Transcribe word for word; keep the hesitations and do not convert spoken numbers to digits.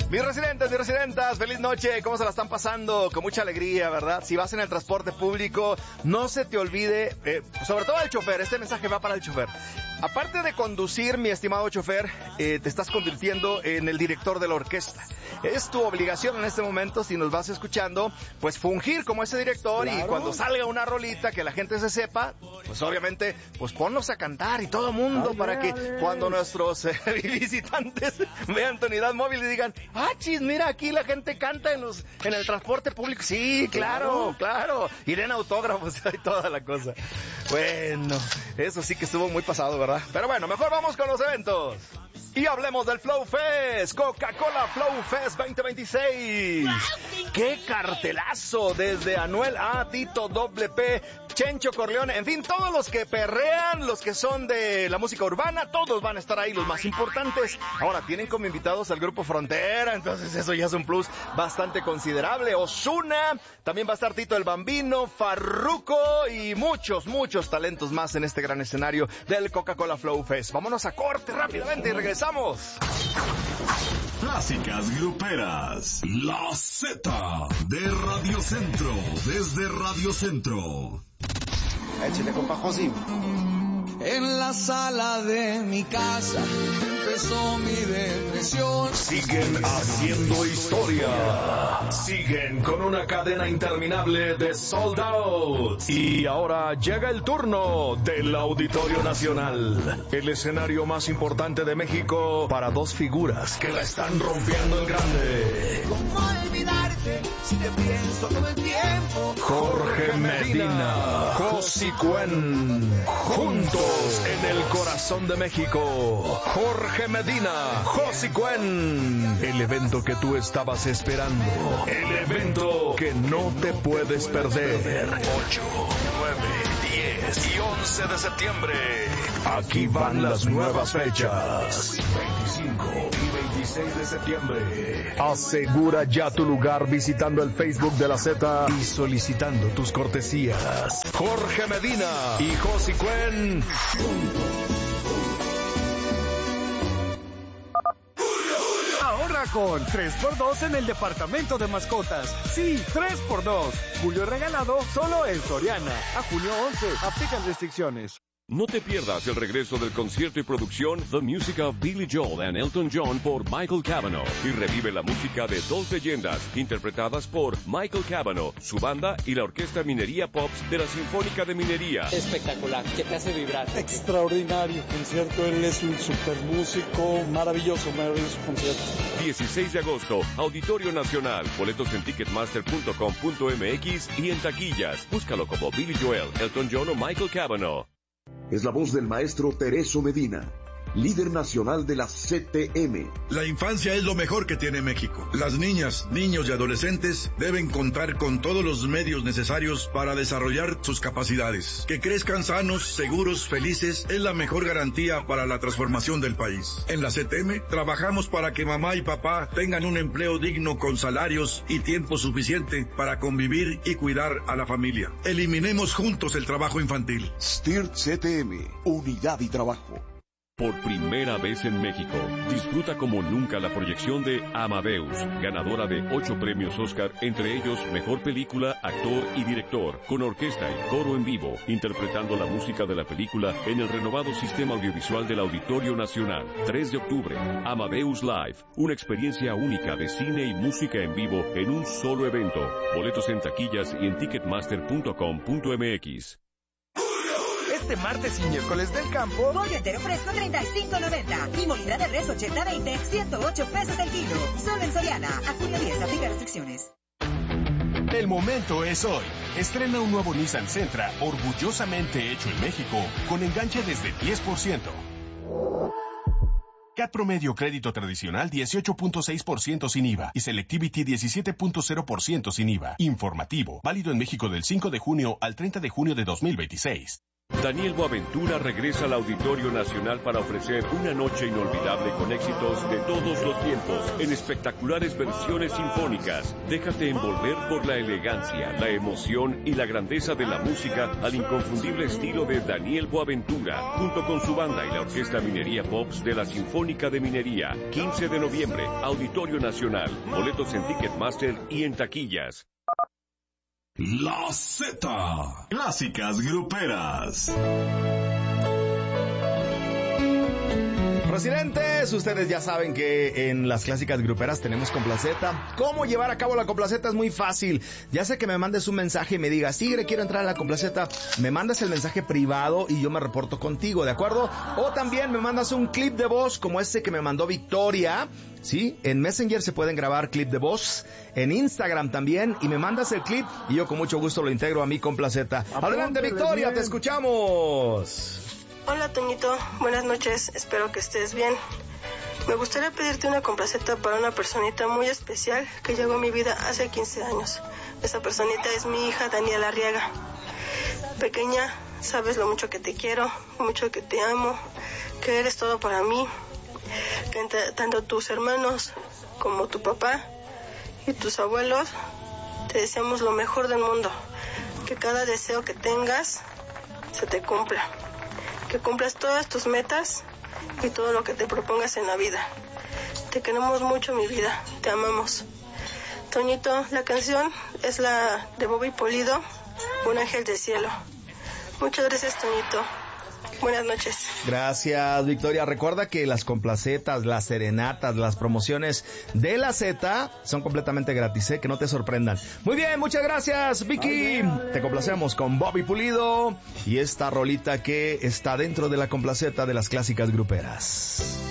Mis residentes, mis residentas, feliz noche, ¿cómo se la están pasando? Con mucha alegría, ¿verdad? Si vas en el transporte público, no se te olvide, eh, sobre todo el chofer, este mensaje va para el chofer. Aparte de conducir, mi estimado chofer, eh, te estás convirtiendo en el director de la orquesta. Es tu obligación en este momento, si nos vas escuchando, pues fungir como ese director. Claro. Y cuando salga una rolita que la gente se sepa, pues obviamente, pues ponlos a cantar y todo mundo, ay, para que ay. cuando nuestros eh, visitantes vean tu unidad móvil y digan, ah, chis, mira, aquí la gente canta en los en el transporte público. Sí, claro, claro. Y den autógrafos y toda la cosa. Bueno, eso sí que estuvo muy pasado, ¿verdad? Pero bueno, mejor vamos con los eventos. Y hablemos del Flow Fest, Coca-Cola Flow Fest veinte veintiséis. ¡Qué cartelazo! Desde Anuel A, Tito, Doble P, Chencho Corleone, en fin, todos los que perrean, los que son de la música urbana, todos van a estar ahí, los más importantes. Ahora, tienen como invitados al Grupo Frontera, entonces eso ya es un plus bastante considerable. Ozuna, también va a estar Tito el Bambino, Farruko y muchos, muchos talentos más en este gran escenario del Coca-Cola Flow Fest. Vámonos a corte rápidamente y regresamos. Clásicas gruperas, La Z de Radio Centro, desde Radio Centro. Échale, compa José. En la sala de mi casa empezó mi depresión. Siguen haciendo historia. Siguen con una cadena interminable de sold out. Y ahora llega el turno del Auditorio Nacional, el escenario más importante de México para dos figuras que la están rompiendo en grande. ¿Cómo olvidarte si te pienso todo el tiempo? Jorge Medina, Josi Cuen, juntos en el corazón de México. Jorge Medina, Josi Cuen, el evento que tú estabas esperando, el evento que no te puedes perder. ocho, nueve, diez y once de septiembre. Aquí van las nuevas fechas. veinticinco y veintiséis de septiembre. Asegura ya tu lugar visitando el Facebook de la Z y solicitando tus cortesías. Jorge Medina y Josi Cuen. Ahorra con tres por dos en el departamento de mascotas. Sí, tres por dos. Julio regalado solo en Soriana. A junio once. Aplican restricciones. No te pierdas el regreso del concierto y producción The Music of Billy Joel and Elton John por Michael Cavanaugh y revive la música de dos leyendas interpretadas por Michael Cavanaugh, su banda y la Orquesta Minería Pops de la Sinfónica de Minería. Espectacular, que te hace vibrar. Extraordinario concierto, él es un super músico, maravilloso, maravilloso concierto. dieciséis de agosto, Auditorio Nacional, boletos en ticketmaster punto com punto m x y en taquillas. Búscalo como Billy Joel, Elton John o Michael Cavanaugh. Es la voz del maestro Tereso Medina, líder nacional de la C T M. La infancia es lo mejor que tiene México. Las niñas, niños y adolescentes deben contar con todos los medios necesarios para desarrollar sus capacidades. Que crezcan sanos, seguros, felices es la mejor garantía para la transformación del país. En la C T M trabajamos para que mamá y papá tengan un empleo digno con salarios y tiempo suficiente para convivir y cuidar a la familia. Eliminemos juntos el trabajo infantil. S T I R C T M, Unidad y Trabajo. Por primera vez en México, disfruta como nunca la proyección de Amadeus, ganadora de ocho premios Oscar, entre ellos Mejor Película, Actor y Director, con orquesta y coro en vivo, interpretando la música de la película en el renovado sistema audiovisual del Auditorio Nacional. tres de octubre, Amadeus Live, una experiencia única de cine y música en vivo en un solo evento. Boletos en taquillas y en ticketmaster punto com punto m x. Este martes y miércoles del campo, pollo entero fresco treinta y cinco noventa y molida de res ochenta veinte, ciento ocho pesos el kilo. Solo en Soriana. A junio diez, aplica restricciones. El momento es hoy. Estrena un nuevo Nissan Sentra, orgullosamente hecho en México, con enganche desde diez por ciento. C A T promedio crédito tradicional dieciocho punto seis por ciento sin I V A y Selectivity diecisiete punto cero por ciento sin I V A. Informativo, válido en México del cinco de junio al treinta de junio de dos mil veintiséis. Daniel Boaventura regresa al Auditorio Nacional para ofrecer una noche inolvidable con éxitos de todos los tiempos en espectaculares versiones sinfónicas. Déjate envolver por la elegancia, la emoción y la grandeza de la música al inconfundible estilo de Daniel Boaventura, junto con su banda y la Orquesta Minería Pops de la Sinfónica de Minería. quince de noviembre, Auditorio Nacional. Boletos en Ticketmaster y en taquillas. La Z. Clásicas gruperas. Residentes, ustedes ya saben que en las clásicas gruperas tenemos Complaceta. ¿Cómo llevar a cabo la Complaceta? Es muy fácil. Ya sé que me mandes un mensaje y me digas, Tigre, quiero entrar a la Complaceta. Me mandas el mensaje privado y yo me reporto contigo, ¿de acuerdo? O también me mandas un clip de voz como este que me mandó Victoria. Sí, en Messenger se pueden grabar clip de voz, en Instagram también, y me mandas el clip y yo con mucho gusto lo integro a mi Complaceta. Adelante, Victoria, te escuchamos. Hola, Toñito, buenas noches, espero que estés bien. Me gustaría pedirte una complaceta para una personita muy especial que llegó a mi vida hace quince años. Esa personita es mi hija Daniela Arriaga. Pequeña, sabes lo mucho que te quiero, lo mucho que te amo, que eres todo para mí. Que entre, tanto tus hermanos como tu papá y tus abuelos te deseamos lo mejor del mundo. Que cada deseo que tengas se te cumpla. Que cumplas todas tus metas y todo lo que te propongas en la vida. Te queremos mucho, mi vida. Te amamos. Toñito, la canción es la de Bobby Pulido, Un ángel del cielo. Muchas gracias, Toñito. Buenas noches. Gracias, Victoria. Recuerda que las complacetas, las serenatas, las promociones de la Z son completamente gratis, ¿eh? Que no te sorprendan. Muy bien, muchas gracias, Vicky. Te complacemos con Bobby Pulido y esta rolita que está dentro de la complaceta de las clásicas gruperas.